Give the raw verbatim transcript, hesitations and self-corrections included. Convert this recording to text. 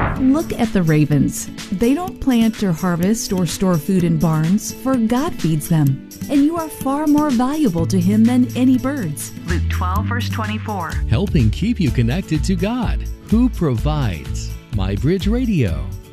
Look at the ravens. They don't plant or harvest or store food in barns, for God feeds them. And you are far more valuable to Him than any birds. Luke twelve, verse twenty-four. Helping keep you connected to God, who provides. My Bridge Radio.